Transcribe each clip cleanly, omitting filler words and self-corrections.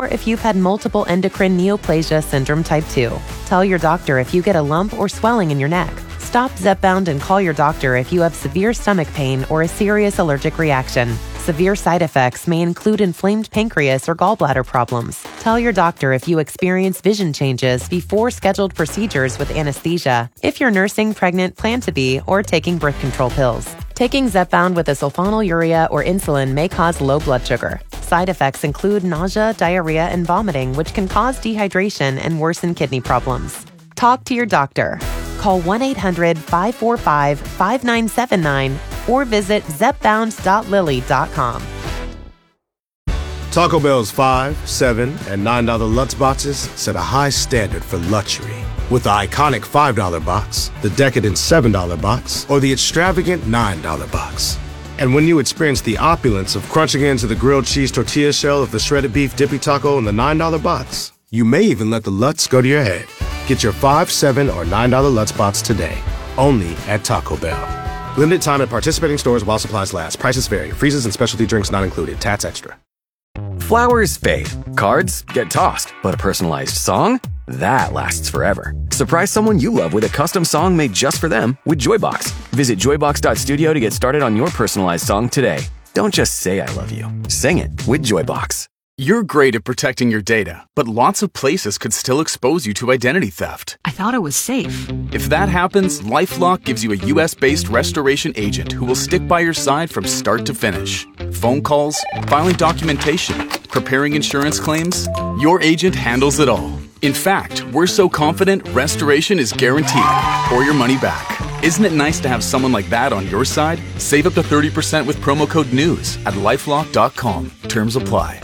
or if you've had multiple endocrine neoplasia syndrome type 2. Tell your doctor if you get a lump or swelling in your neck. Stop Zepbound and call your doctor if you have severe stomach pain or a serious allergic reaction. Severe side effects may include inflamed pancreas or gallbladder problems. Tell your doctor if you experience vision changes before scheduled procedures with anesthesia, if you're nursing, pregnant, plan to be, or taking birth control pills. Taking Zepbound with a sulfonylurea or insulin may cause low blood sugar. Side effects include nausea, diarrhea, and vomiting, which can cause dehydration and worsen kidney problems. Talk to your doctor. Call 1-800-545-5979 or visit zepbound.lilly.com. Taco Bell's $5, $7, and $9 Lutz boxes set a high standard for luxury. With the iconic $5 box, the decadent $7 box, or the extravagant $9 box. And when you experience the opulence of crunching into the grilled cheese tortilla shell of the shredded beef dippy taco in the $9 box, you may even let the Lutz go to your head. Get your $5, $7, or $9 Lutz box today, only at Taco Bell. Limited time at participating stores while supplies last. Prices vary. Freezes and specialty drinks not included. Tats extra. Flowers fade. Cards get tossed. But a personalized song? That lasts forever. Surprise someone you love with a custom song made just for them with Joybox. Visit joybox.studio to get started on your personalized song today. Don't just say I love you. Sing it with Joybox. You're great at protecting your data, but lots of places could still expose you to identity theft. I thought it was safe. If that happens, LifeLock gives you a US-based restoration agent who will stick by your side from start to finish. Phone calls, filing documentation, preparing insurance claims, your agent handles it all. In fact, we're so confident restoration is guaranteed or your money back. Isn't it nice to have someone like that on your side? Save up to 30% with promo code NEWS at lifelock.com. Terms apply.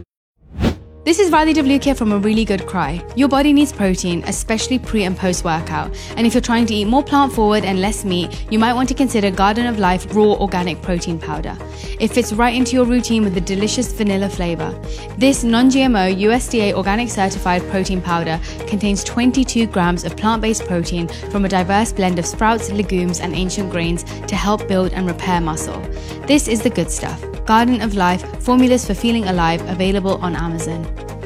This is Riley Devlukia from A Really Good Cry. Your body needs protein, especially pre and post workout. And if you're trying to eat more plant forward and less meat, you might want to consider Garden of Life Raw Organic Protein Powder. It fits right into your routine with a delicious vanilla flavor. This non-GMO USDA organic certified protein powder contains 22 grams of plant-based protein from a diverse blend of sprouts, legumes, and ancient grains to help build and repair muscle. This is the good stuff. Garden of Life, formulas for feeling alive, available on Amazon.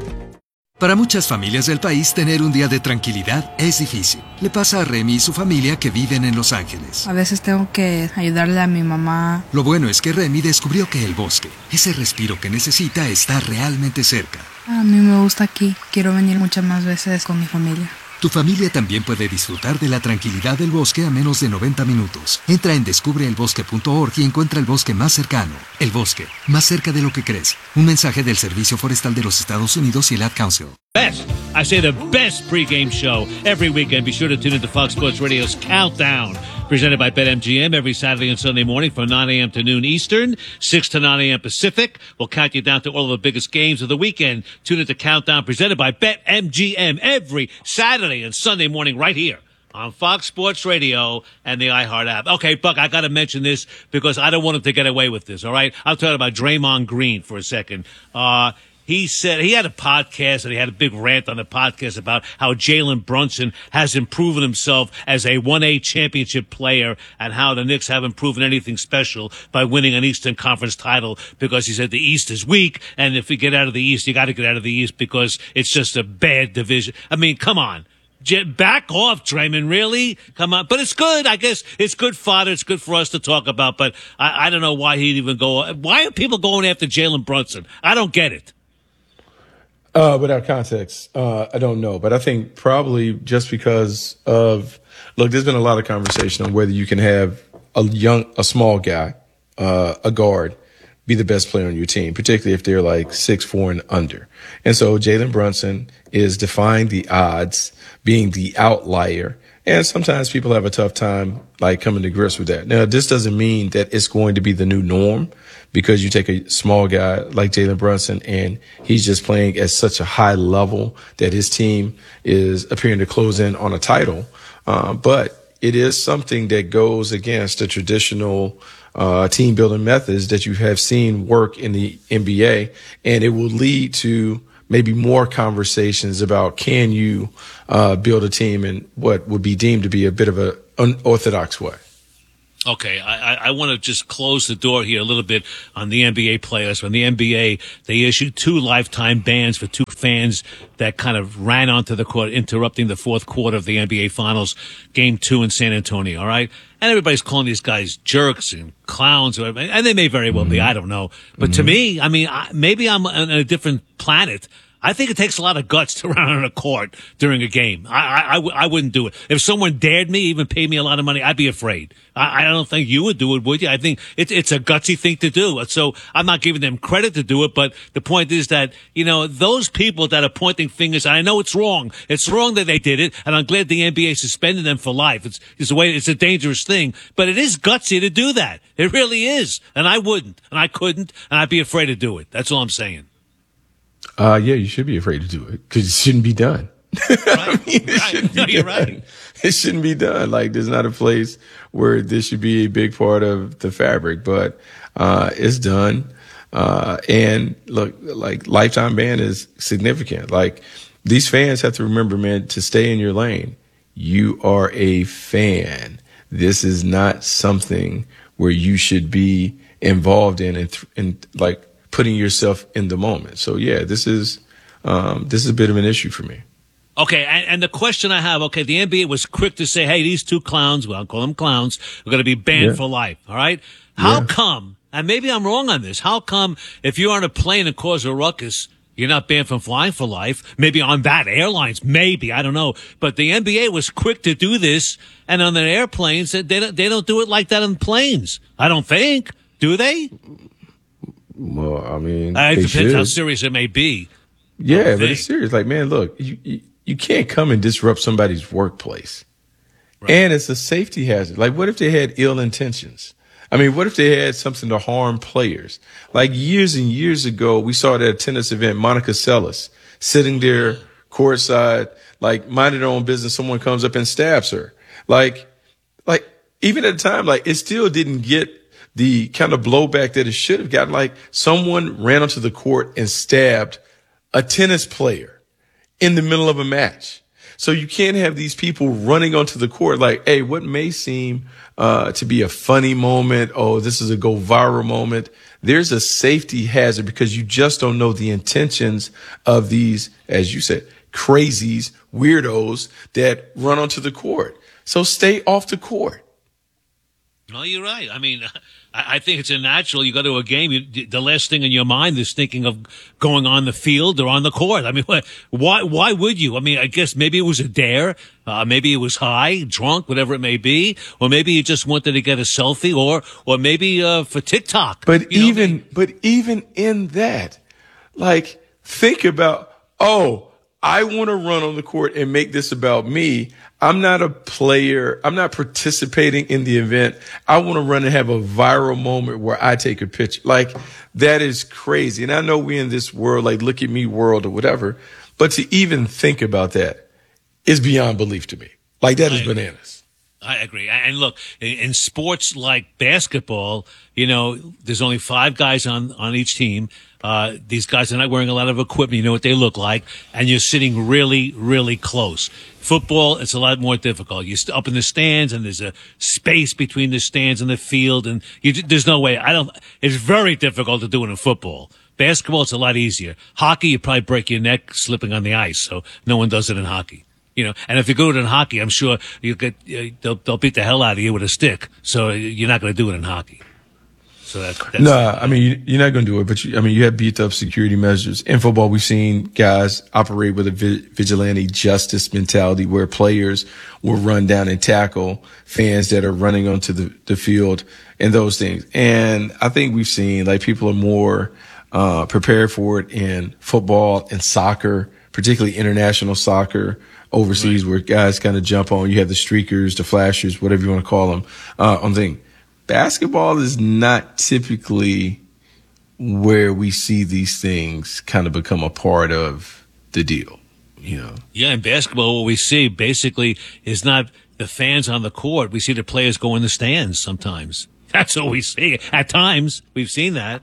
Para muchas familias del país, tener un día de tranquilidad es difícil. Le pasa a Remy y su familia que viven en Los Ángeles. A veces tengo que ayudarle a mi mamá. Lo bueno es que Remy descubrió que el bosque, ese respiro que necesita, está realmente cerca. A mí me gusta aquí. Quiero venir muchas más veces con mi familia. Tu familia también puede disfrutar de la tranquilidad del bosque a menos de 90 minutos. Entra en descubreelbosque.org y encuentra el bosque más cercano. El bosque, más cerca de lo que crees. Un mensaje del Servicio Forestal de los Estados Unidos y el Ad Council. Best, I say the best pregame show every weekend. Be sure to tune into Fox Sports Radio's Countdown, presented by BetMGM every Saturday and Sunday morning from 9 a.m. to noon Eastern, 6 to 9 a.m. Pacific. We'll count you down to all of the biggest games of the weekend. Tune into Countdown, presented by BetMGM every Saturday and Sunday morning right here on Fox Sports Radio and the iHeart app. Okay, Buck, I got to mention this because I don't want him to get away with this, all right? I'll talk about Draymond Green for a second. He said he had a podcast and he had a big rant on the podcast about how Jalen Brunson hasn't proven himself as a 1A championship player and how the Knicks haven't proven anything special by winning an Eastern Conference title because he said the East is weak and if you get out of the East, you got to get out of the East because it's just a bad division. I mean, come on. Back off, Draymond, really? Come on. But it's good. I guess it's good fodder. It's good for us to talk about, but I don't know why he'd even go. Why are people going after Jalen Brunson? I don't get it. Without context, I don't know. But I think probably just because of, look, there's been a lot of conversation on whether you can have a small guy, a guard, be the best player on your team, particularly if they're like 6'4" and under. And so Jalen Brunson is defying the odds, being the outlier. And sometimes people have a tough time like coming to grips with that. Now, this doesn't mean that it's going to be the new norm because you take a small guy like Jalen Brunson and he's just playing at such a high level that his team is appearing to close in on a title. But it is something that goes against the traditional team building methods that you have seen work in the NBA, and it will lead to maybe more conversations about can you build a team in what would be deemed to be a bit of an unorthodox way. Okay, I want to just close the door here a little bit on the NBA players. When the NBA, they issued 2 lifetime bans for 2 fans that kind of ran onto the court, interrupting the fourth quarter of the NBA Finals, Game 2 in San Antonio, all right? And everybody's calling these guys jerks and clowns, and they may very well be, I don't know. But to me, I mean, maybe I'm on a different planet. I think it takes a lot of guts to run on a court during a game. I wouldn't do it. If someone dared me, even paid me a lot of money, I'd be afraid. I don't think you would do it, would you? I think it's a gutsy thing to do. So I'm not giving them credit to do it, but the point is that, those people that are pointing fingers, and I know it's wrong. It's wrong that they did it, and I'm glad the NBA suspended them for life. It's a dangerous thing, but it is gutsy to do that. It really is. And I wouldn't, and I couldn't, and I'd be afraid to do it. That's all I'm saying. Yeah, you should be afraid to do it because it shouldn't be done. Right. You're right. It shouldn't be done. Like, there's not a place where this should be a big part of the fabric, but it's done. And look, like, lifetime ban is significant. Like, these fans have to remember, man, to stay in your lane. You are a fan. This is not something where you should be involved in and like putting yourself in the moment. So yeah, this is a bit of an issue for me. Okay, and the question I have, okay, the NBA was quick to say, hey, these two clowns, well, I'll call them clowns, are going to be banned for life, all right? How come, and maybe I'm wrong on this, how come if you're on a plane and cause a ruckus, you're not banned from flying for life? Maybe on that airlines, maybe, I don't know. But the NBA was quick to do this, and on their airplanes, they don't do it like that on planes. I don't think. Do they? Well, I mean, it depends how serious it may be. Yeah, but it's serious. Like, man, look, you can't come and disrupt somebody's workplace. Right. And it's a safety hazard. Like, what if they had ill intentions? I mean, what if they had something to harm players? Like, years and years ago, we saw at a tennis event, Monica Seles sitting there courtside, like, minding her own business. Someone comes up and stabs her. Like, even at the time, like, it still didn't get the kind of blowback that it should have gotten. Like, someone ran onto the court and stabbed a tennis player in the middle of a match. So you can't have these people running onto the court like, hey, what may seem to be a funny moment, oh, this is a go viral moment. There's a safety hazard because you just don't know the intentions of these, as you said, crazies, weirdos that run onto the court. So stay off the court. No, you're right. I mean, I think it's a natural. You go to a game, the last thing in your mind is thinking of going on the field or on the court. I mean, why would you? I mean, I guess maybe it was a dare. Maybe it was high, drunk, whatever it may be. Or maybe you just wanted to get a selfie or maybe for TikTok. But even in that, like, think about, I want to run on the court and make this about me. I'm not a player. I'm not participating in the event. I want to run and have a viral moment where I take a picture. Like, that is crazy. And I know we're in this world, like, look at me world or whatever. But to even think about that is beyond belief to me. Like, that is bananas. I agree. And look, in sports like basketball, there's only 5 guys on each team. These guys are not wearing a lot of equipment. You know what they look like. And you're sitting really, really close. Football, it's a lot more difficult. You're up in the stands and there's a space between the stands and the field. And there's no way. It's very difficult to do it in football. Basketball, it's a lot easier. Hockey, you probably break your neck slipping on the ice. So no one does it in hockey. And if you go to it in hockey, I'm sure they'll beat the hell out of you with a stick. So you're not going to do it in hockey. So that's I mean, you're not going to do it, but you have beat up security measures. In football, we've seen guys operate with a vigilante justice mentality where players will run down and tackle fans that are running onto the field and those things. And I think we've seen, like, people are more prepared for it in football and soccer, particularly international soccer overseas, right, where guys kind of jump on. You have the streakers, the flashers, whatever you want to call them, on thing. Basketball is not typically where we see these things kind of become a part of the deal, Yeah, in basketball, what we see basically is not the fans on the court. We see the players go in the stands sometimes. That's what we see. At times, we've seen that.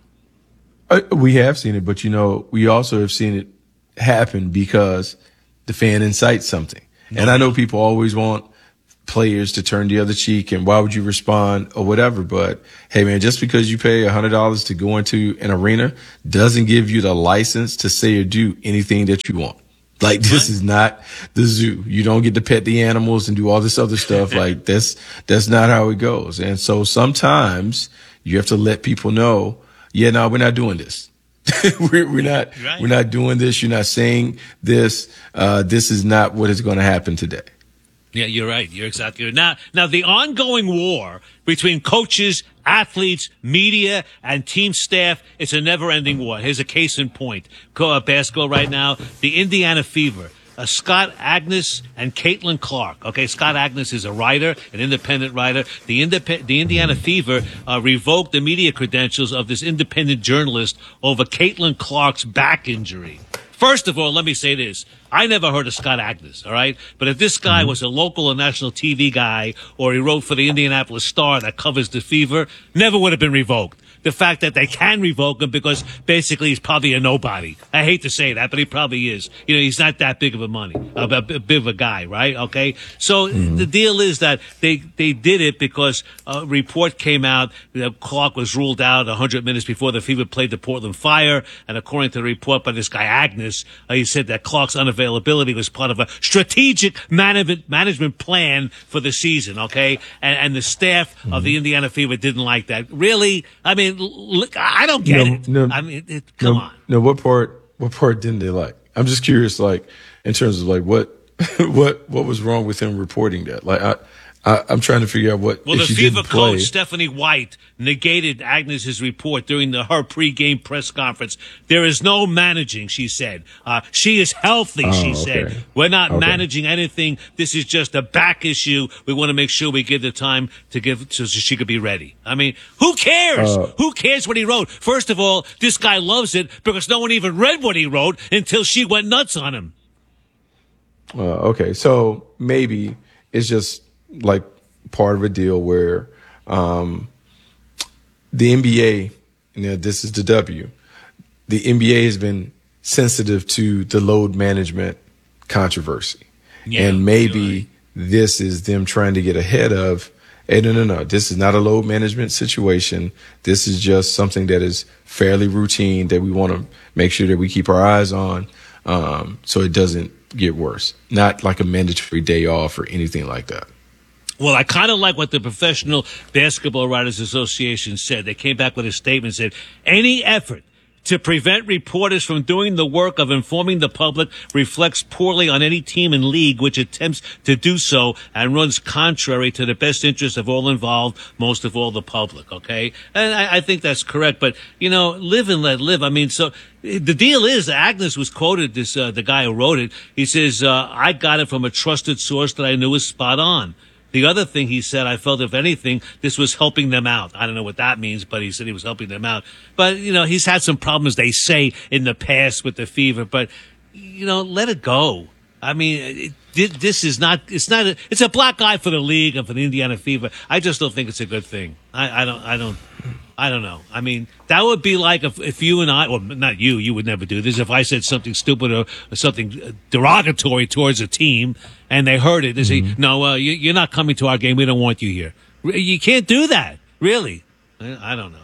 We have seen it, but, we also have seen it happen because the fan incites something. And I know people always want players to turn the other cheek and why would you respond or whatever. But hey, man, just because you pay $100 to go into an arena doesn't give you the license to say or do anything that you want. Like, this is not the zoo. You don't get to pet the animals and do all this other stuff. Like, that's not how it goes. And so sometimes you have to let people know, yeah, no, we're not doing this. we're not doing this. You're not saying this. This is not what is going to happen today. Yeah, you're right. You're exactly right. Now, the ongoing war between coaches, athletes, media, and team staff, it's a never-ending war. Here's a case in point. Basketball right now, the Indiana Fever. Scott Agnes and Caitlin Clark. Okay, Scott Agnes is a writer, an independent writer. The Indiana Fever revoked the media credentials of this independent journalist over Caitlin Clark's back injury. First of all, let me say this. I never heard of Scott Agnes, all right? But if this guy was a local or national TV guy, or he wrote for the Indianapolis Star that covers the Fever, never would have been revoked. The fact that they can revoke him because basically he's probably a nobody. I hate to say that, but he probably is. You know, he's not that big of a big of a guy, right? Okay. So the deal is that they did it because a report came out that Clark was ruled out 100 minutes before the Fever played the Portland Fire. And according to the report by this guy Agnes, he said that Clark's unavailability was part of a strategic management plan for the season. Okay. And the staff of the Indiana Fever didn't like that. Really? I mean, look, I don't get it. I mean, come on. No, what part didn't they like? I'm just curious, like, in terms of like what was wrong with him reporting that? Like, I'm trying to figure out what. Well, the Fever coach Stephanie White negated Agnes's report during her pre-game press conference. There is no managing, she said. She is healthy, she said. We're not managing anything. This is just a back issue. We want to make sure we give the time to give so she could be ready. I mean, who cares? Who cares what he wrote? First of all, this guy loves it because no one even read what he wrote until she went nuts on him. Okay, so maybe it's just like part of a deal where the NBA, you know, this is the W, the NBA has been sensitive to the load management controversy. Yeah, and maybe this is them trying to get ahead of, hey, no, this is not a load management situation. This is just something that is fairly routine that we want to make sure that we keep our eyes on so it doesn't get worse. Not like a mandatory day off or anything like that. Well, I kind of like what the Professional Basketball Writers Association said. They came back with a statement that said, any effort to prevent reporters from doing the work of informing the public reflects poorly on any team and league which attempts to do so and runs contrary to the best interest of all involved, most of all the public, okay? And I think that's correct, but, you know, live and let live. I mean, so the deal is, Agnes was quoted, the guy who wrote it, he says, I got it from a trusted source that I knew was spot on. The other thing he said, I felt, if anything, this was helping them out. I don't know what that means, but he said he was helping them out. But, you know, he's had some problems, they say, in the past with the Fever. But, you know, let it go. I mean, this is not, it's a black eye for the league and for the Indiana Fever. I just don't think it's a good thing. I don't know. I mean, that would be like if you and I, well, not you would never do this. If I said something stupid or something derogatory towards a team and they heard it, they say, no, you're not coming to our game. We don't want you here. You can't do that. Really. I don't know.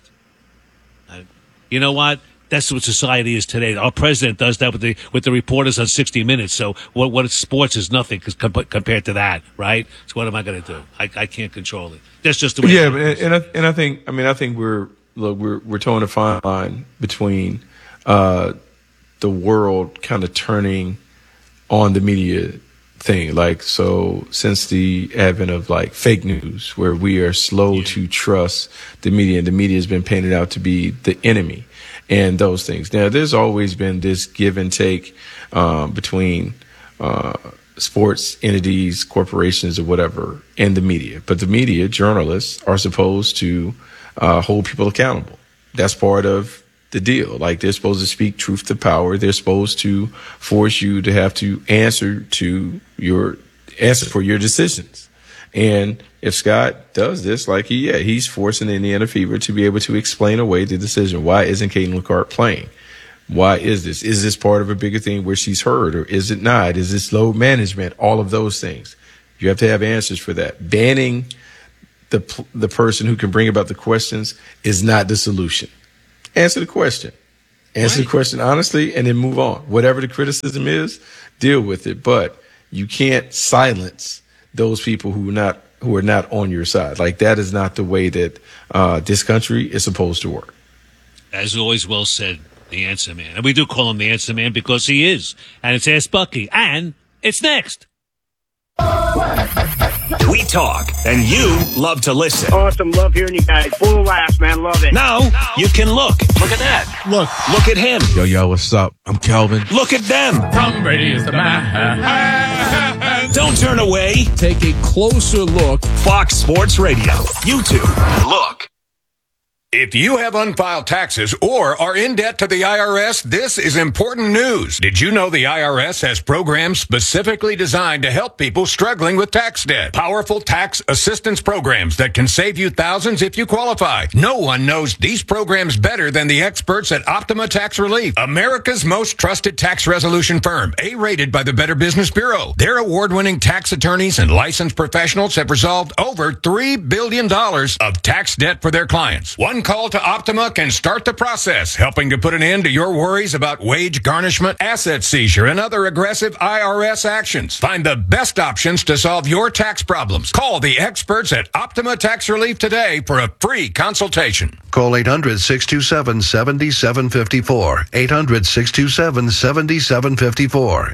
You know what? That's what society is today. Our president does that with the reporters on 60 Minutes. So what sports is nothing compared to that, right? So what am I going to do? I can't control it. That's just the way. Yeah, and I think we're towing a fine line between the world kind of turning on the media thing. Like, so since the advent of like fake news, where we are slow to trust the media, and the media has been painted out to be the enemy. And those things. Now, there's always been this give and take between sports entities, corporations, or whatever, and the media. But the media, journalists, are supposed to hold people accountable. That's part of the deal. Like, they're supposed to speak truth to power. They're supposed to force you to have to answer for your decisions. And if Scott does this, like he's forcing the Indiana Fever to be able to explain away the decision. Why isn't Caitlin Clark playing? Why is this? Is this part of a bigger thing where she's hurt, or is it not? Is this load management? All of those things. You have to have answers for that. Banning the person who can bring about the questions is not the solution. Answer the question. Answer the question honestly and then move on. Whatever the criticism is, deal with it. But you can't silence those people who are not on your side. Like, that is not the way that this country is supposed to work. As always, well said, the Answer Man. And we do call him the Answer Man because he is. And it's Ask Bucky. And it's next. We talk, and you love to listen. Awesome. Love hearing you guys. Full of laughs, man. Love it. Now, you can look. Look at that. Look at him. Yo, what's up? I'm Kelvin. Look at them. Tom Brady is the man. Don't turn away. Take a closer look. Fox Sports Radio. YouTube. Look. If you have unfiled taxes or are in debt to the IRS, this is important news. Did you know the IRS has programs specifically designed to help people struggling with tax debt? Powerful tax assistance programs that can save you thousands if you qualify. No one knows these programs better than the experts at Optima Tax Relief, America's most trusted tax resolution firm, A-rated by the Better Business Bureau. Their award-winning tax attorneys and licensed professionals have resolved over $3 billion of tax debt for their clients. One call to Optima can start the process, helping to put an end to your worries about wage garnishment, asset seizure, and other aggressive IRS actions. Find the best options to solve your tax problems. Call the experts at Optima Tax Relief today for a free consultation. Call 800-627-7754. 800-627-7754.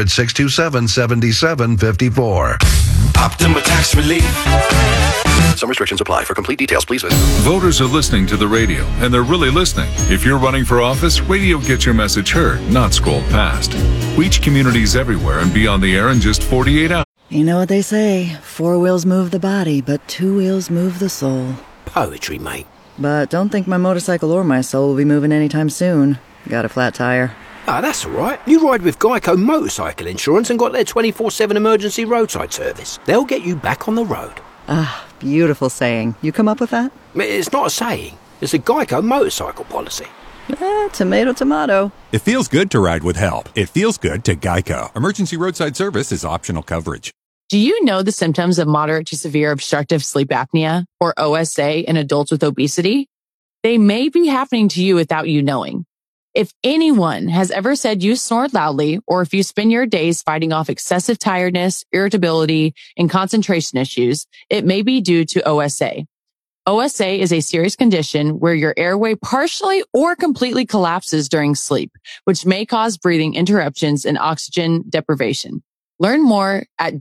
800-627-7754. Optima Tax Relief. Some restrictions apply. For complete details, please visit. Voters are listening to the radio, and they're really listening. If you're running for office, radio gets your message heard, not scrolled past. Reach communities everywhere and be on the air in just 48 hours. You know what they say, 4 wheels move the body, but 2 wheels move the soul. Poetry, mate. But don't think my motorcycle or my soul will be moving anytime soon. Got a flat tire. Ah, that's all right. You ride with Geico Motorcycle Insurance and got their 24/7 emergency roadside service. They'll get you back on the road. Ah, beautiful saying. You come up with that? It's not a saying. It's a Geico motorcycle policy. Tomato, tomato. It feels good to ride with help. It feels good to Geico. Emergency roadside service is optional coverage. Do you know the symptoms of moderate to severe obstructive sleep apnea, or OSA, in adults with obesity? They may be happening to you without you knowing. If anyone has ever said you snore loudly, or if you spend your days fighting off excessive tiredness, irritability, and concentration issues, it may be due to OSA. OSA is a serious condition where your airway partially or completely collapses during sleep, which may cause breathing interruptions and oxygen deprivation. Learn more at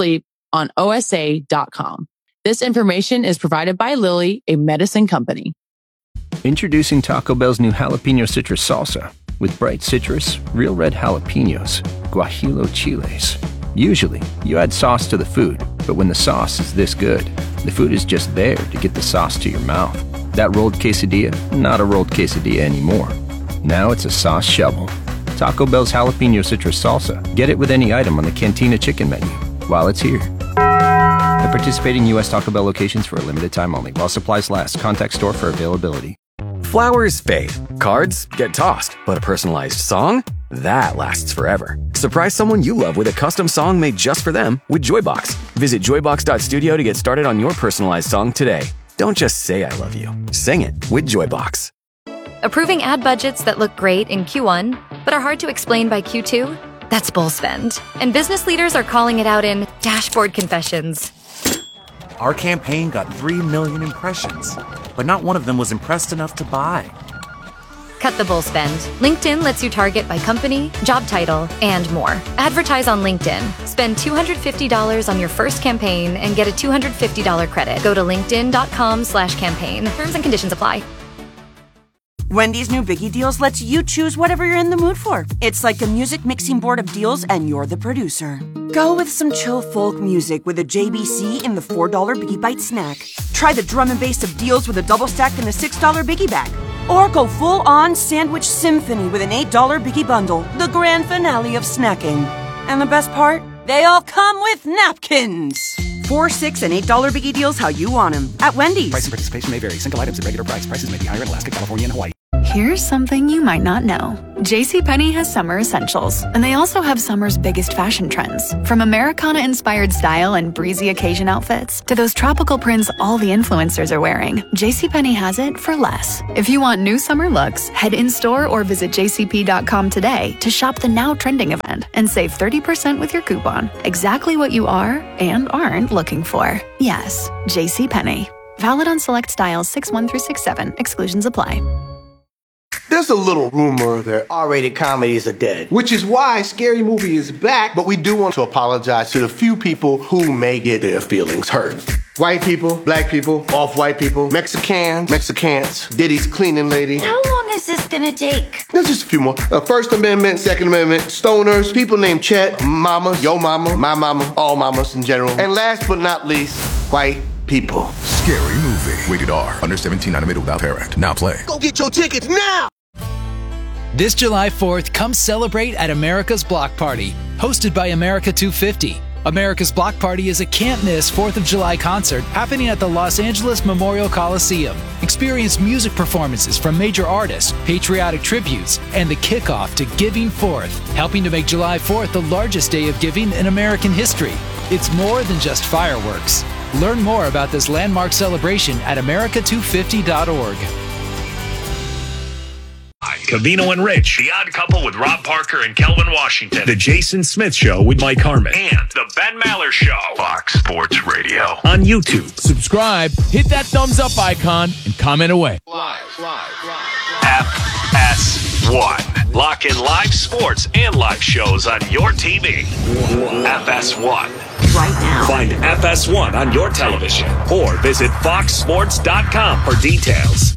don'tsleeponosa.com. This information is provided by Lilly, a medicine company. Introducing Taco Bell's new jalapeno citrus salsa with bright citrus, real red jalapenos, guajillo chiles. Usually, you add sauce to the food, but when the sauce is this good, the food is just there to get the sauce to your mouth. That rolled quesadilla, not a rolled quesadilla anymore. Now it's a sauce shovel. Taco Bell's jalapeno citrus salsa. Get it with any item on the Cantina chicken menu while it's here. At participating U.S. Taco Bell locations for a limited time only. While supplies last. Contact store for availability. Flowers fade. Cards get tossed. But a personalized song? That lasts forever. Surprise someone you love with a custom song made just for them with Joybox. Visit joybox.studio to get started on your personalized song today. Don't just say I love you. Sing it with Joybox. Approving ad budgets that look great in Q1, but are hard to explain by Q2? That's bull spend. And business leaders are calling it out in dashboard confessions. Our campaign got 3 million impressions, but not one of them was impressed enough to buy. Cut the bull spend. LinkedIn lets you target by company, job title, and more. Advertise on LinkedIn. Spend $250 on your first campaign and get a $250 credit. Go to linkedin.com/campaign. Terms and conditions apply. Wendy's new Biggie Deals lets you choose whatever you're in the mood for. It's like a music mixing board of deals, and you're the producer. Go with some chill folk music with a JBC in the $4 Biggie Bite snack. Try the drum and bass of deals with a double stack in the $6 Biggie Bag. Or go full-on sandwich symphony with an $8 Biggie Bundle, the grand finale of snacking. And the best part? They all come with napkins. $4, $6, and $8 Biggie Deals how you want them at Wendy's. Price and participation may vary. Single items at regular price. Prices may be higher in Alaska, California, and Hawaii. Here's something you might not know. JCPenney has summer essentials, and they also have summer's biggest fashion trends. From Americana-inspired style and breezy occasion outfits to those tropical prints all the influencers are wearing, JCPenney has it for less. If you want new summer looks, head in-store or visit jcp.com today to shop the now trending event and save 30% with your coupon. Exactly what you are and aren't looking for. Yes, JCPenney. Valid on select styles 6-1 through 6-7. Exclusions apply. There's a little rumor that R-rated comedies are dead, which is why Scary Movie is back, but we do want to apologize to the few people who may get their feelings hurt. White people, black people, off-white people, Mexicans, Diddy's cleaning lady. How long is this gonna take? There's just a few more. First Amendment, Second Amendment, stoners, people named Chet, mamas, yo mama, my mama, all mamas in general. And last but not least, white people. Scary Movie. Rated R. Under 17, not admitted without parent. Now play. Go get your tickets now! This July 4th, come celebrate at America's Block Party, hosted by America 250. America's Block Party is a can't-miss 4th of July concert happening at the Los Angeles Memorial Coliseum. Experience music performances from major artists, patriotic tributes, and the kickoff to Giving Forth, helping to make July 4th the largest day of giving in American history. It's more than just fireworks. Learn more about this landmark celebration at america250.org. Covino and Rich, The Odd Couple with Rob Parker and Kelvin Washington, The Jason Smith Show with Mike Harmon, and The Ben Maller Show, Fox Sports Radio, on YouTube. Subscribe, hit that thumbs up icon, and comment away. FS1. Lock in live sports and live shows on your TV. FS1. Right now. Find FS1 on your television or visit foxsports.com for details.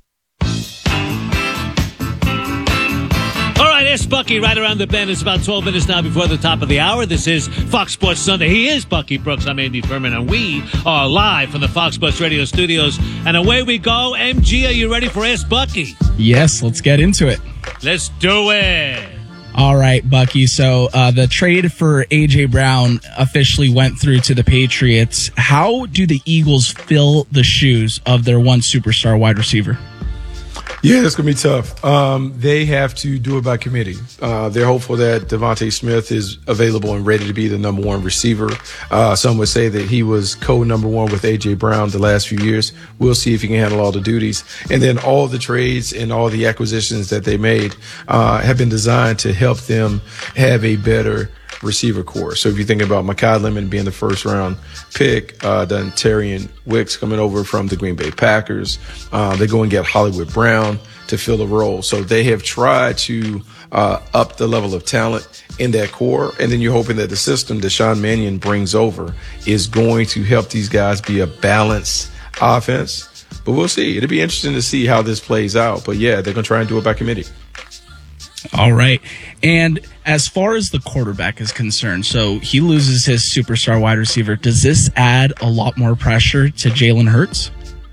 All right, it's Bucky right around the bend. It's about 12 minutes now before the top of the hour. This is Fox Sports Sunday. He is Bucky Brooks. I'm Andy Furman, and we are live from the Fox Sports Radio studios. And away we go. MG, are you ready for Ask Bucky? Yes, let's get into it. Let's do it. All right, Bucky. So the trade for A.J. Brown officially went through to the Patriots. How do the Eagles fill the shoes of their one superstar wide receiver? Yeah, it's going to be tough. They have to do it by committee. They're hopeful that Devontae Smith is available and ready to be the number one receiver. Some would say that he was co-number one with A.J. Brown the last few years. We'll see if he can handle all the duties. And then all the trades and all the acquisitions that they made have been designed to help them have a better receiver core. So if you think about Mekhi Lemon being the first round pick, then Terrian Wicks coming over from the Green Bay Packers, they go and get Hollywood Brown to fill the role. So they have tried to up the level of talent in that core. And then you're hoping that the system that Sean Mannion brings over is going to help these guys be a balanced offense. But we'll see. It'll be interesting to see how this plays out. But yeah, they're going to try and do it by committee. All right. And as far as the quarterback is concerned, so he loses his superstar wide receiver. Does this add a lot more pressure to Jalen Hurts?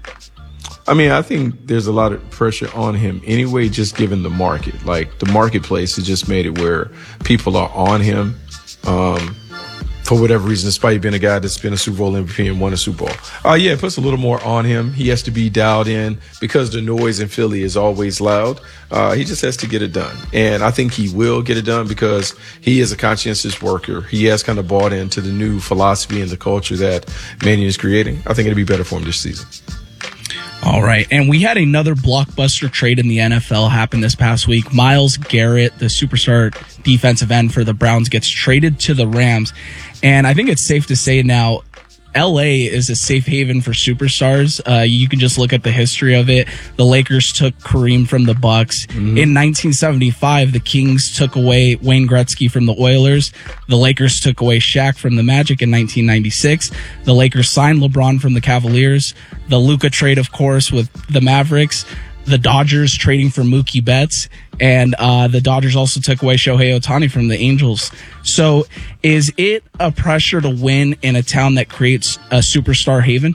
I mean, I think there's a lot of pressure on him anyway, just given the market. Like, the marketplace has just made it where people are on him for whatever reason, despite being a guy that's been a Super Bowl MVP and won a Super Bowl. Yeah, it puts a little more on him. He has to be dialed in because the noise in Philly is always loud. He just has to get it done. And I think he will get it done because he is a conscientious worker. He has kind of bought into the new philosophy and the culture that Mannion is creating. I think it'll be better for him this season. All right. And we had another blockbuster trade in the NFL happen this past week. Myles Garrett, the superstar defensive end for the Browns, gets traded to the Rams. And I think it's safe to say now, LA is a safe haven for superstars. You can just look at the history of it. The Lakers took Kareem from the Bucks. Mm-hmm. In 1975, the Kings took away Wayne Gretzky from the Oilers. The Lakers took away Shaq from the Magic in 1996. The Lakers signed LeBron from the Cavaliers. The Luka trade, of course, with the Mavericks. The Dodgers trading for Mookie Betts, and the Dodgers also took away Shohei Ohtani from the Angels. So is it a pressure to win in a town that creates a superstar haven?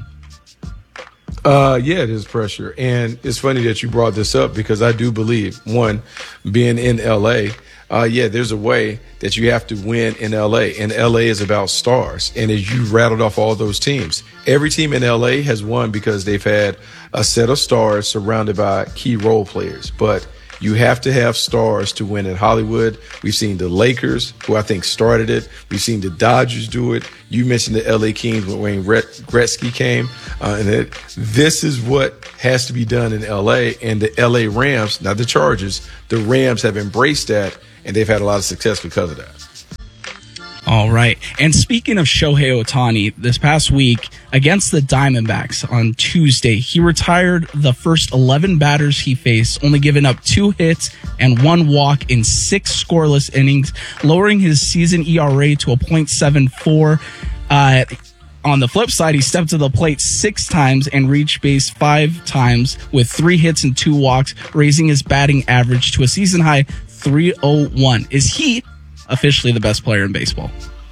Yeah, it is pressure. And it's funny that you brought this up because I do believe, one, being in L.A., there's a way that you have to win in L.A., and L.A. is about stars. And as you rattled off all those teams, every team in L.A. has won because they've had a set of stars surrounded by key role players. But You have to have stars to win in Hollywood. We've seen the Lakers, who I think started it. We've seen the Dodgers do it. You mentioned the LA Kings when Wayne Gretzky came. This is what has to be done in LA. And the LA Rams, not the Chargers, the Rams have embraced that, and they've had a lot of success because of that. All right. And speaking of Shohei Ohtani, this past week against the Diamondbacks on Tuesday, he retired the first 11 batters he faced, only giving up 2 hits and 1 walk in 6 scoreless innings, lowering his season ERA to a .74. On the flip side, he stepped to the plate 6 times and reached base 5 times with 3 hits and 2 walks, raising his batting average to a season high 301. Is he officially the best player in baseball?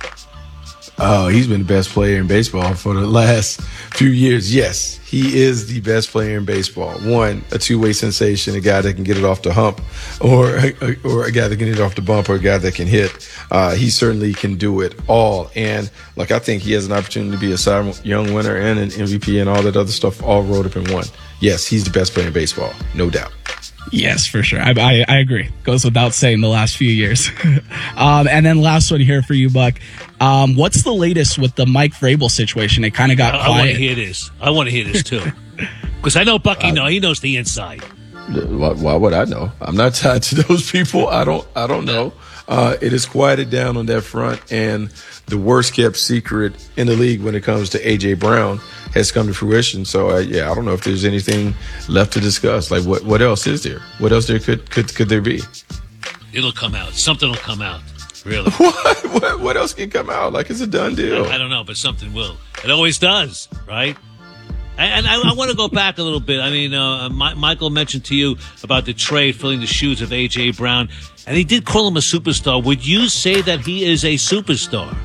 Oh, he's been the best player in baseball for the last few years. Yes, he is the best player in baseball. One, a two-way sensation, a guy that can get it off the hump, or a guy that can get it off the bump, or a guy that can hit. He certainly can do it all. And like, I think he has an opportunity to be a Cy Young winner and an MVP and all that other stuff all rolled up in one. Yes, he's the best player in baseball, no doubt. Yes, for sure. I agree. Goes without saying the last few years. And then last one here for you, Buck. What's the latest with the Mike Vrabel situation? It kind of got quiet. I want to hear this too. Because I know Bucky he knows the inside. Why would I know? I'm not tied to those people. I don't know. It has quieted down on that front, and the worst kept secret in the league when it comes to A.J. Brown has come to fruition. So, I don't know if there's anything left to discuss. Like, what else is there? What else could there be? It'll come out. Something will come out. Really? What else can come out? Like, it's a done deal. I don't know, but something will. It always does, right? And I want to go back a little bit. I mean, Michael mentioned to you about the trade filling the shoes of A.J. Brown, and he did call him a superstar. Would you say that he is a superstar?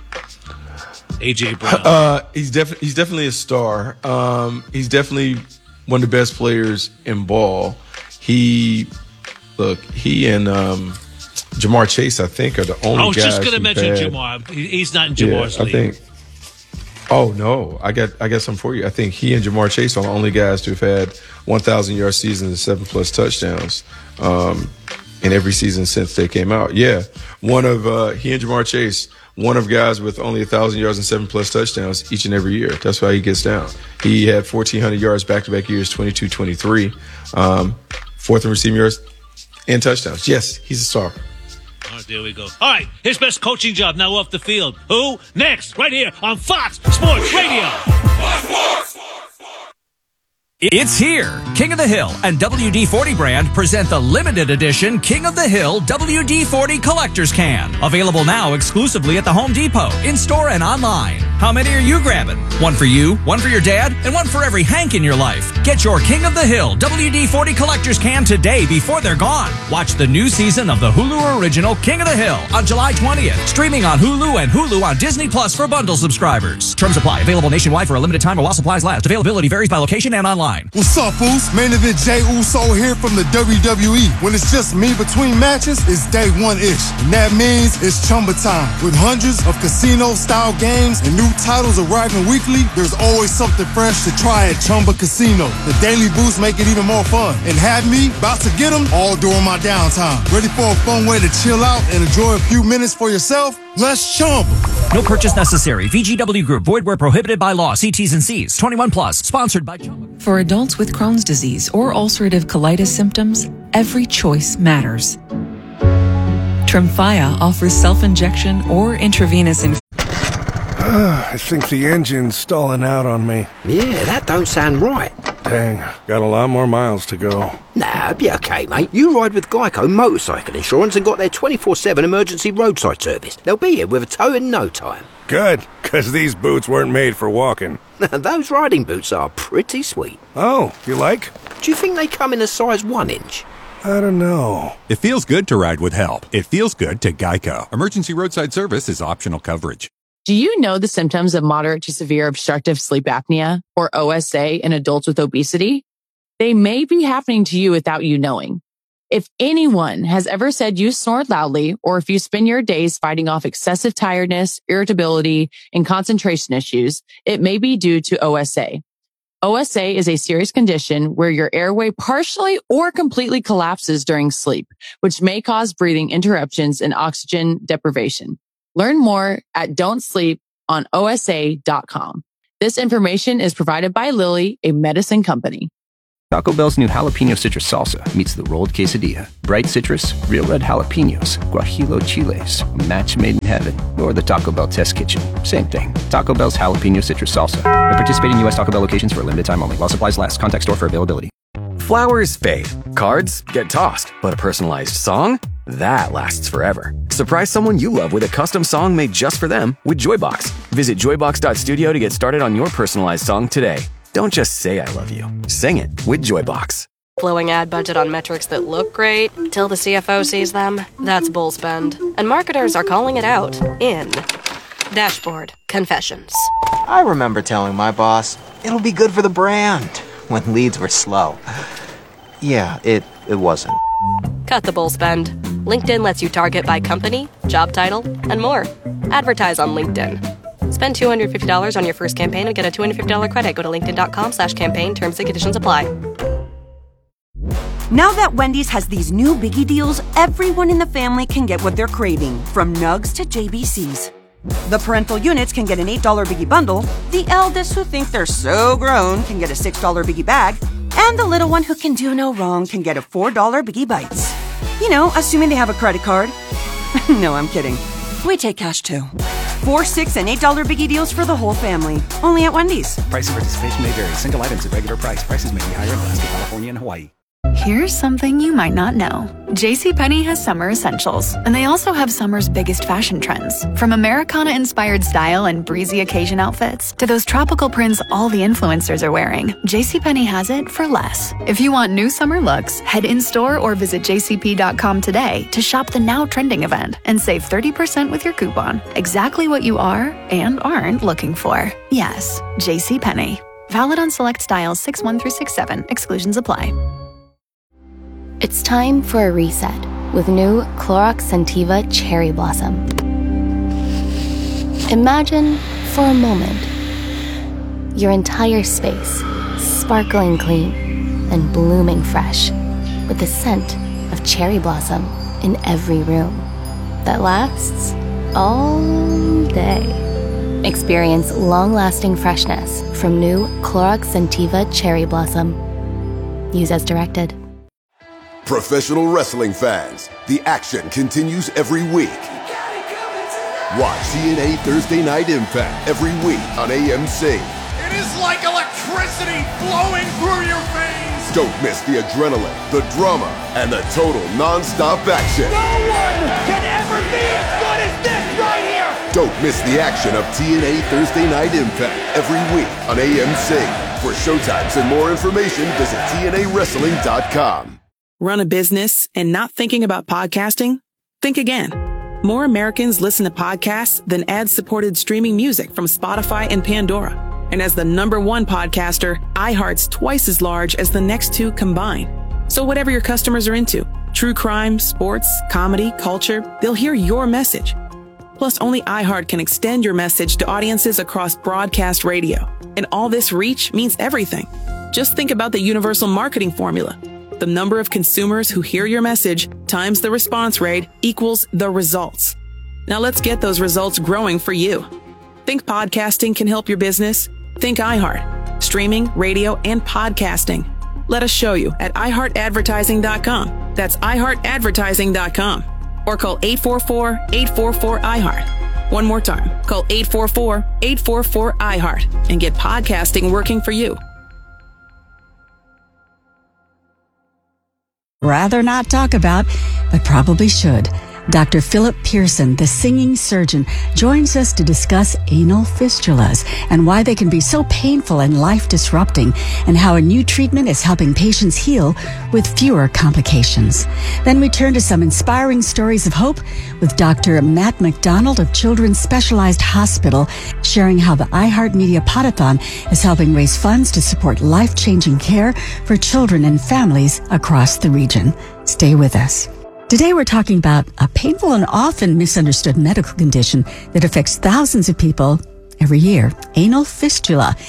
A.J. Brown. He's definitely a star. He's definitely one of the best players in ball. He and Jamar Chase, I think, are the only guys. I was just going to mention Jamar. He's not in Jamar's league. I think. Oh no, I got something for you. I think he and Jamar Chase are the only guys to have had 1,000-yard seasons and 7+ touchdowns in every season since they came out. Yeah, he and Jamar Chase, one of guys with only 1,000 yards and 7+ touchdowns each and every year. That's why he gets down. He had 1,400 yards back-to-back years, 22-23, 4th in receiving yards and touchdowns. Yes, he's a star. All right, there we go. All right, his best coaching job now off the field. Who? Next, right here on Fox Sports Radio. Fox Sports. It's here. King of the Hill and WD-40 brand present the limited edition King of the Hill WD-40 Collector's Can. Available now exclusively at the Home Depot, in-store and online. How many are you grabbing? One for you, one for your dad, and one for every Hank in your life. Get your King of the Hill WD-40 Collector's Can today before they're gone. Watch the new season of the Hulu original King of the Hill on July 20th. Streaming on Hulu and Hulu on Disney Plus for bundle subscribers. Terms apply. Available nationwide for a limited time or while supplies last. Availability varies by location and online. What's up, Foos? Main event Jey Uso here from the WWE. When it's just me between matches, it's day one-ish. And that means it's Chumba time. With hundreds of casino-style games and new titles arriving weekly, there's always something fresh to try at Chumba Casino. The daily boosts make it even more fun. And have me about to get them all during my downtime. Ready for a fun way to chill out and enjoy a few minutes for yourself? Let's Chumba. No purchase necessary. VGW Group. Void where prohibited by law. See T's and C's. 21 plus. Sponsored by Chumba. For adults with Crohn's disease or ulcerative colitis symptoms, every choice matters. Tremfya offers self-injection or intravenous I think the engine's stalling out on me. Yeah, that don't sound right. Dang, got a lot more miles to go. Nah, be okay, mate. You ride with Geico Motorcycle Insurance and got their 24/7 emergency roadside service. They'll be here with a tow in no time. Good, because these boots weren't made for walking. Those riding boots are pretty sweet. Oh, you like? Do you think they come in a size 1 inch? I don't know. It feels good to ride with help. It feels good to Geico. Emergency roadside service is optional coverage. Do you know the symptoms of moderate to severe obstructive sleep apnea, or OSA, in adults with obesity? They may be happening to you without you knowing. If anyone has ever said you snore loudly, or if you spend your days fighting off excessive tiredness, irritability, and concentration issues, it may be due to OSA. OSA is a serious condition where your airway partially or completely collapses during sleep, which may cause breathing interruptions and oxygen deprivation. Learn more at don'tsleeponosa.com. This information is provided by Lilly, a medicine company. Taco Bell's new jalapeno citrus salsa meets the rolled quesadilla. Bright citrus, real red jalapenos, guajillo chiles, a match made in heaven, or the Taco Bell test kitchen. Same thing. Taco Bell's jalapeno citrus salsa. At participating U.S. Taco Bell locations for a limited time only. While supplies last. Contact store for availability. Flowers fade. Cards get tossed. But a personalized song? That lasts forever. Surprise someone you love with a custom song made just for them with Joybox. Visit joybox.studio to get started on your personalized song today. Don't just say I love you. Sing it with Joybox. Blowing ad budget on metrics that look great till the CFO sees them. That's bull spend. And marketers are calling it out in Dashboard Confessions. I remember telling my boss, it'll be good for the brand, when leads were slow. Yeah, it wasn't. Cut the bull spend. LinkedIn lets you target by company, job title, and more. Advertise on LinkedIn. Spend $250 on your first campaign and get a $250 credit. Go to linkedin.com/campaign. Terms and conditions apply. Now that Wendy's has these new biggie deals, everyone in the family can get what they're craving, from nugs to JBCs. The parental units can get an $8 biggie bundle, the eldest who think they're so grown can get a $6 biggie bag, and the little one who can do no wrong can get a $4 biggie bites. You know, assuming they have a credit card. No, I'm kidding. We take cash too. $4, $6, and $8 biggie deals for the whole family. Only at Wendy's. Price and participation may vary. Single items at regular price. Prices may be higher in Alaska, California, and Hawaii. Here's something you might not know. JCPenney has summer essentials, and they also have summer's biggest fashion trends. From Americana-inspired style and breezy occasion outfits to those tropical prints all the influencers are wearing, JCPenney has it for less. If you want new summer looks, head in-store or visit jcp.com today to shop the now trending event and save 30% with your coupon. Exactly what you are and aren't looking for. Yes, JCPenney. Valid on select styles 6-1 through 6-7. Exclusions apply. It's time for a reset with new Clorox Scentiva Cherry Blossom. Imagine, for a moment, your entire space sparkling clean and blooming fresh with the scent of cherry blossom in every room that lasts all day. Experience long-lasting freshness from new Clorox Scentiva Cherry Blossom. Use as directed. Professional wrestling fans, the action continues every week. Watch TNA Thursday Night Impact every week on AMC. It is like electricity flowing through your veins. Don't miss the adrenaline, the drama, and the total non-stop action. No one can ever be as good as this right here. Don't miss the action of TNA Thursday Night Impact every week on AMC. For showtimes and more information, visit TNAWrestling.com. Run a business and not thinking about podcasting? Think again. More Americans listen to podcasts than ad-supported streaming music from Spotify and Pandora. And as the #1 podcaster, iHeart's twice as large as the next two combined. So whatever your customers are into, true crime, sports, comedy, culture, they'll hear your message. Plus, only iHeart can extend your message to audiences across broadcast radio. And all this reach means everything. Just think about the universal marketing formula. The number of consumers who hear your message times the response rate equals the results. Now let's get those results growing for you. Think podcasting can help your business? Think iHeart. Streaming, radio, and podcasting. Let us show you at iHeartAdvertising.com. That's iHeartAdvertising.com. Or call 844-844-iHeart. One more time. Call 844-844-iHeart and get podcasting working for you. Rather not talk about, but probably should. Dr. Philip Pearson, the singing surgeon, joins us to discuss anal fistulas and why they can be so painful and life-disrupting, and how a new treatment is helping patients heal with fewer complications. Then we turn to some inspiring stories of hope with Dr. Matt McDonald of Children's Specialized Hospital, sharing how the iHeartMedia Podathon is helping raise funds to support life-changing care for children and families across the region. Stay with us. Today we're talking about a painful and often misunderstood medical condition that affects thousands of people every year, anal fistula.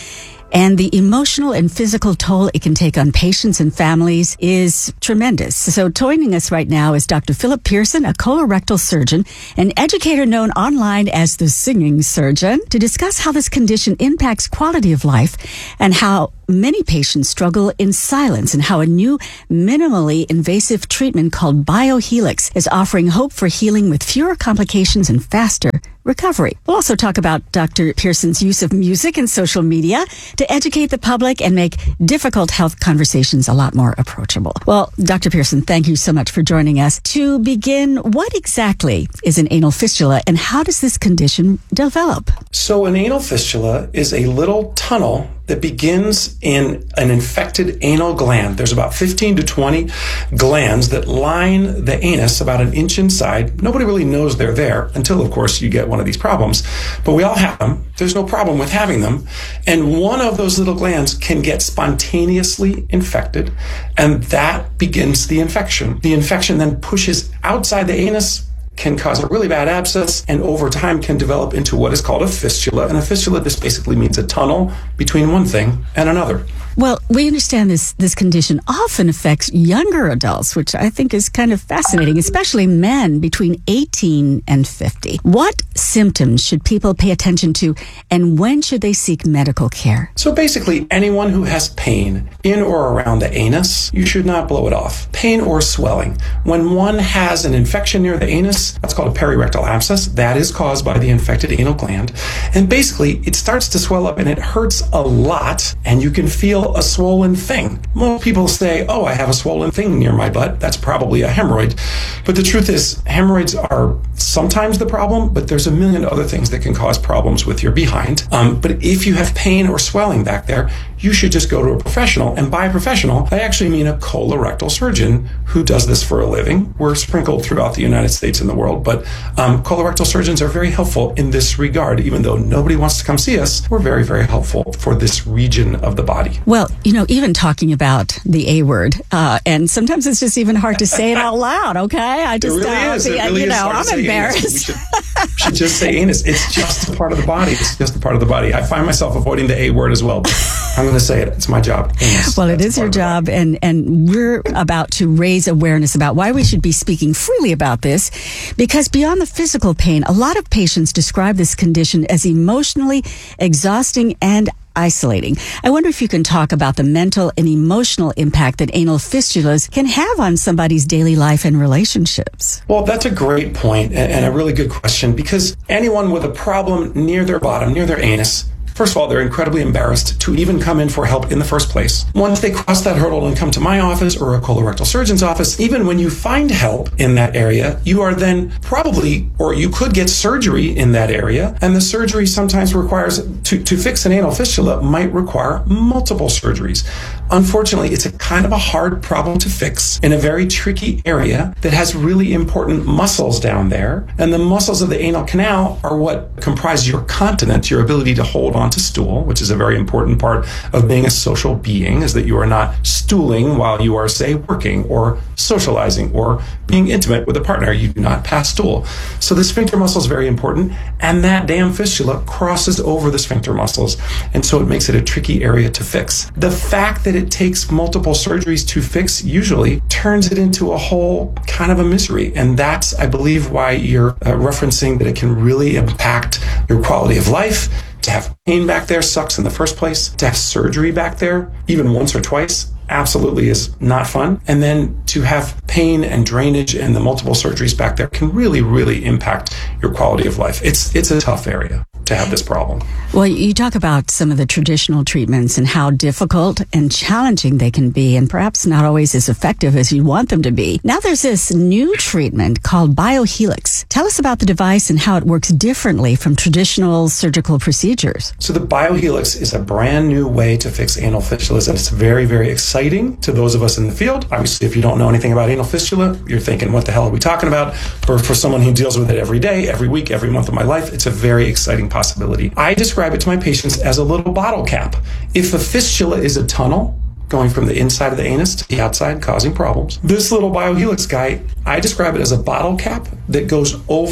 And the emotional and physical toll it can take on patients and families is tremendous. So joining us right now is Dr. Philip Pearson, a colorectal surgeon, an educator known online as the Singing Surgeon, to discuss how this condition impacts quality of life and how many patients struggle in silence, and how a new minimally invasive treatment called BioHelix is offering hope for healing with fewer complications and faster recovery. We'll also talk about Dr. Pearson's use of music and social media to educate the public and make difficult health conversations a lot more approachable. Well, Dr. Pearson, thank you so much for joining us. To begin, what exactly is an anal fistula and how does this condition develop? So an anal fistula is a little tunnel that begins in an infected anal gland. There's about 15 to 20 glands that line the anus about an inch inside. Nobody really knows they're there until, of course, you get one of these problems. But we all have them. There's no problem with having them. And one of those little glands can get spontaneously infected, and that begins the infection. The infection then pushes outside the anus, can cause a really bad abscess, and over time can develop into what is called a fistula. And a fistula, this basically means a tunnel between one thing and another. Well, we understand this condition often affects younger adults, which I think is kind of fascinating, especially men between 18 and 50. What symptoms should people pay attention to, and when should they seek medical care? So basically, anyone who has pain in or around the anus, you should not blow it off. Pain or swelling. When one has an infection near the anus, that's called a perirectal abscess. That is caused by the infected anal gland. And basically, it starts to swell up and it hurts a lot, and you can feel a swollen thing. Most people say, oh, I have a swollen thing near my butt. That's probably a hemorrhoid. But the truth is, hemorrhoids are sometimes the problem, but there's a million other things that can cause problems with your behind. But if you have pain or swelling back there, you should just go to a professional. And by a professional, I actually mean a colorectal surgeon who does this for a living. We're sprinkled throughout the United States and the world, but colorectal surgeons are very helpful in this regard. Even though nobody wants to come see us, we're very, very helpful for this region of the body. Well, even talking about the A word, and sometimes it's just even hard to say it out loud, okay? I just, it really is. I'm embarrassed. We should just say anus. It's just a part of the body. It's just a part of the body. I find myself avoiding the A word as well, but I'm going to say it. It's my job. Anus. Well, it is your job, and we're about to raise awareness about why we should be speaking freely about this, because beyond the physical pain, a lot of patients describe this condition as emotionally exhausting and isolating. I wonder if you can talk about the mental and emotional impact that anal fistulas can have on somebody's daily life and relationships. Well, that's a great point and a really good question, because anyone with a problem near their bottom, near their anus, first of all, they're incredibly embarrassed to even come in for help in the first place. Once they cross that hurdle and come to my office or a colorectal surgeon's office, even when you find help in that area, you are then probably, or you could get surgery in that area. And the surgery sometimes requires, to fix an anal fistula, might require multiple surgeries. Unfortunately, it's a kind of a hard problem to fix in a very tricky area that has really important muscles down there. And the muscles of the anal canal are what comprise your continence, your ability to hold on to stool, which is a very important part of being a social being, is that you are not stooling while you are, say, working or socializing or being intimate with a partner. You do not pass stool. So the sphincter muscle is very important, and that damn fistula crosses over the sphincter muscles, and so it makes it a tricky area to fix. The fact that it takes multiple surgeries to fix usually turns it into a whole kind of a misery, and that's, I believe, why you're referencing that it can really impact your quality of life. To have pain back there sucks in the first place. To have surgery back there, even once or twice, absolutely is not fun. And then to have pain and drainage and the multiple surgeries back there can really, really impact your quality of life. It's a tough area to have this problem. Well, you talk about some of the traditional treatments and how difficult and challenging they can be, and perhaps not always as effective as you want them to be. Now there's this new treatment called BioHelix. Tell us about the device and how it works differently from traditional surgical procedures. So the BioHelix is a brand new way to fix anal fistulas, and it's very, very exciting to those of us in the field. Obviously, if you don't know anything about anal fistula, you're thinking, what the hell are we talking about? Or for someone who deals with it every day, every week, every month of my life, it's a very exciting possibility. I describe it to my patients as a little bottle cap. If a fistula is a tunnel going from the inside of the anus to the outside, causing problems, this little BioHelix guy, I describe it as a bottle cap that goes over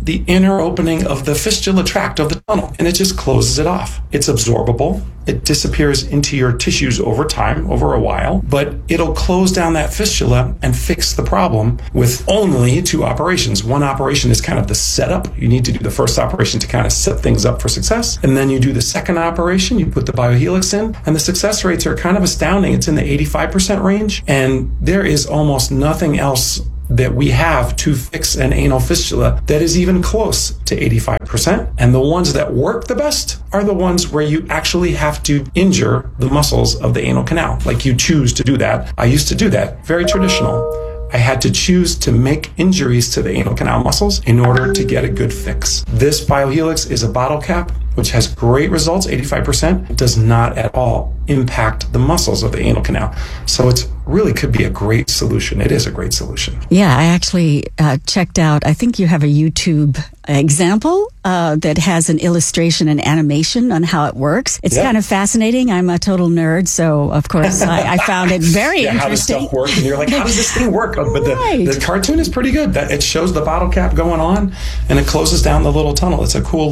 the inner opening of the fistula tract of the tunnel, and it just closes it off. It's absorbable. It disappears into your tissues over time, over a while, but it'll close down that fistula and fix the problem with only 2 operations. One operation is kind of the setup. You need to do the first operation to kind of set things up for success. And then you do the second operation, you put the BioHelix in, and the success rates are kind of astounding. It's in the 85% range, and there is almost nothing else that we have to fix an anal fistula that is even close to 85%. And the ones that work the best are the ones where you actually have to injure the muscles of the anal canal. Like you choose to do that. I used to do that. Very traditional. I had to choose to make injuries to the anal canal muscles in order to get a good fix. This BioHelix is a bottle cap, which has great results, 85%, does not at all impact the muscles of the anal canal. So it really could be a great solution. It is a great solution. Yeah, I actually checked out, I think you have a YouTube example that has an illustration and animation on how it works. It's kind of fascinating. I'm a total nerd, so of course I found it very interesting. How does stuff work? And you're like, how does this thing work? But the cartoon is pretty good. It shows the bottle cap going on, and it closes down the little tunnel. It's a cool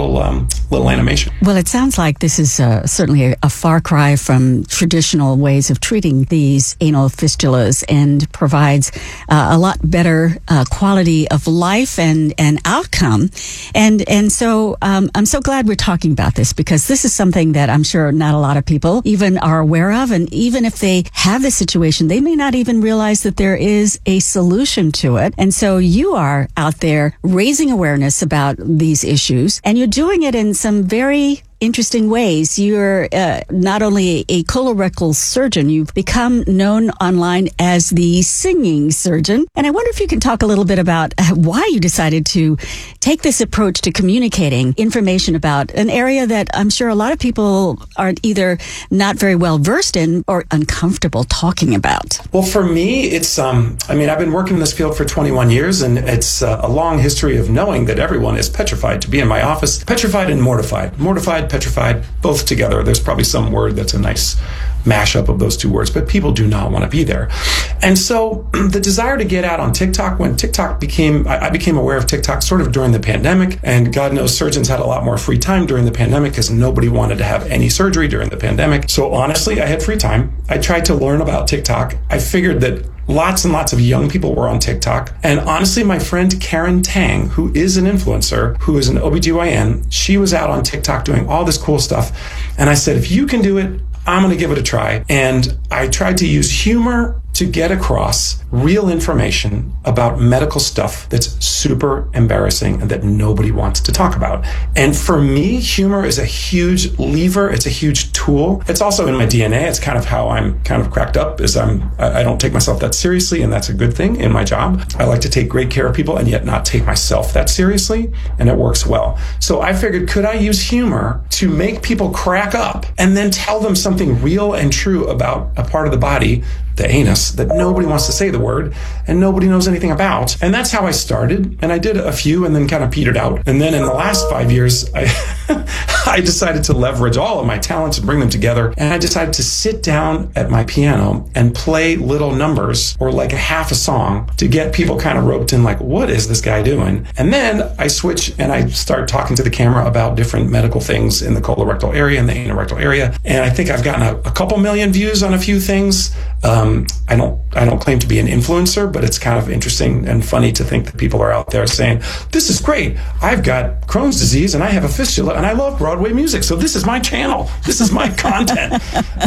little animation. Well, it sounds like this is certainly a far cry from traditional ways of treating these anal fistulas, and provides a lot better quality of life and outcome. And so I'm so glad we're talking about this, because this is something that I'm sure not a lot of people even are aware of. And even if they have this situation, they may not even realize that there is a solution to it. And so you are out there raising awareness about these issues, and you're doing it in some very interesting ways. You're not only a colorectal surgeon, you've become known online as the singing surgeon. And I wonder if you can talk a little bit about why you decided to take this approach to communicating information about an area that I'm sure a lot of people are either not very well versed in or uncomfortable talking about. Well, for me, it's, I've been working in this field for 21 years, and it's a long history of knowing that everyone is petrified to be in my office. Petrified and mortified. Mortified, petrified, both together. There's probably some word that's a nice mashup of those two words, but people do not want to be there. And so the desire to get out on TikTok, when TikTok I became aware of TikTok sort of during the pandemic, and God knows surgeons had a lot more free time during the pandemic because nobody wanted to have any surgery during the pandemic. So honestly, I had free time. I tried to learn about TikTok. I figured that lots and lots of young people were on TikTok. And honestly, my friend Karen Tang, who is an influencer, who is an OBGYN, she was out on TikTok doing all this cool stuff. And I said, if you can do it, I'm going to give it a try. And I tried to use humor to get across real information about medical stuff that's super embarrassing and that nobody wants to talk about. And for me, humor is a huge lever. It's a huge tool. It's also in my DNA. It's kind of how I'm kind of cracked up, is I don't take myself that seriously, and that's a good thing in my job. I like to take great care of people and yet not take myself that seriously, and it works well. So I figured, could I use humor to make people crack up and then tell them something real and true about a part of the body, the anus, that nobody wants to say the word and nobody knows anything about. And that's how I started. And I did a few and then kind of petered out. And then in the last 5 years, I decided to leverage all of my talents and bring them together. And I decided to sit down at my piano and play little numbers, or like a half a song, to get people kind of roped in, like, what is this guy doing? And then I switch and I start talking to the camera about different medical things in the colorectal area and the anorectal area. And I think I've gotten a couple million views on a few things. I don't claim to be an influencer, but it's kind of interesting and funny to think that people are out there saying, this is great. I've got Crohn's disease and I have a fistula and I love Broadway music. So this is my channel. This is my content.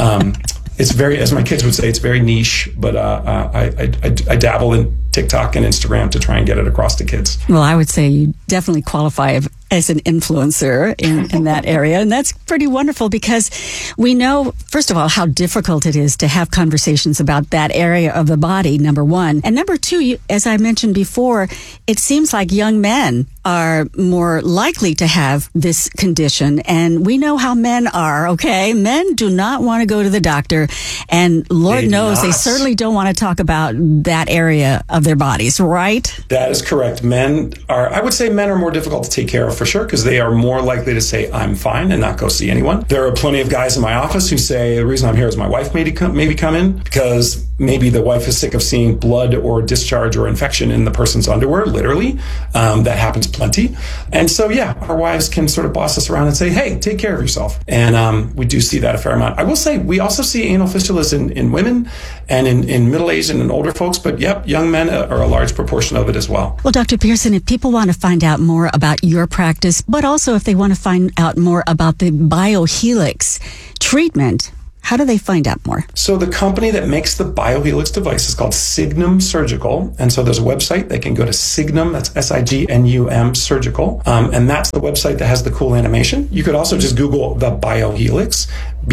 It's very, as my kids would say, it's very niche, but I dabble in TikTok and Instagram to try and get it across to kids. Well, I would say you definitely qualify as an influencer in that area. And that's pretty wonderful, because we know, first of all, how difficult it is to have conversations about that area of the body, number one. And number two, as I mentioned before, it seems like young men are more likely to have this condition. And we know how men are, okay? Men do not want to go to the doctor. And Lord knows they certainly don't want to talk about that area of their bodies, right? That is correct. I would say men are more difficult to take care of, for sure, because they are more likely to say, I'm fine, and not go see anyone. There are plenty of guys in my office who say, the reason I'm here is my wife maybe come in, because maybe the wife is sick of seeing blood or discharge or infection in the person's underwear, literally. That happens plenty. And so, yeah, our wives can sort of boss us around and say, hey, take care of yourself. And we do see that a fair amount. I will say we also see anal fistulas in women and in middle-aged and in older folks, but yep, young men are a large proportion of it as well. Well, Dr. Pearson, if people want to find out more about your practice, but also if they want to find out more about the BioHelix treatment, how do they find out more? So the company that makes the BioHelix device is called Signum Surgical. And so there's a website. They can go to Signum, that's Signum Surgical. And that's the website that has the cool animation. You could also just Google the BioHelix,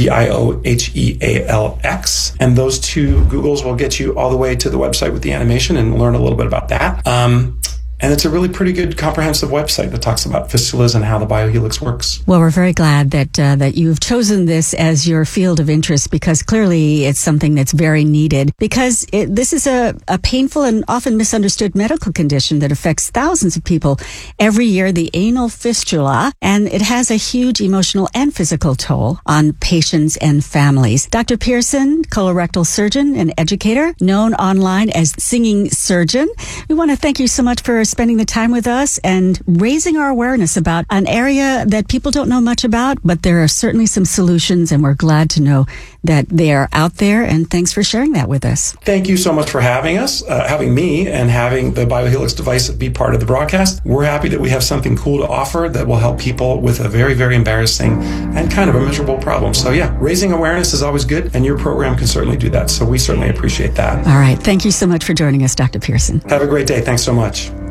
BioHealx. And those two Googles will get you all the way to the website with the animation and learn a little bit about that. And it's a really pretty good comprehensive website that talks about fistulas and how the BioHelix works. Well, we're very glad that you've chosen this as your field of interest, because clearly it's something that's very needed, because this is a painful and often misunderstood medical condition that affects thousands of people every year, the anal fistula, and it has a huge emotional and physical toll on patients and families. Dr. Pearson, colorectal surgeon and educator, known online as Singing Surgeon, we want to thank you so much for spending the time with us and raising our awareness about an area that people don't know much about, but there are certainly some solutions, and we're glad to know that they are out there, and thanks for sharing that with us. Thank you so much for having us, having me, and having the BioHelix device be part of the broadcast. We're happy that we have something cool to offer that will help people with a very, very embarrassing and kind of a miserable problem. So yeah, raising awareness is always good, and your program can certainly do that. So we certainly appreciate that. All right. Thank you so much for joining us, Dr. Pearson. Have a great day. Thanks so much.